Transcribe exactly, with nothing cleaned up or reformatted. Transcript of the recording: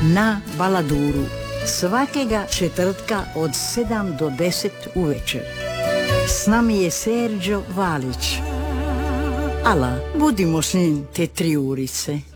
na Baladuru svakega četvrtka od sedam do deset uvečer. S nami je Sergio Valić. Ala, budimo s njim te tri urice.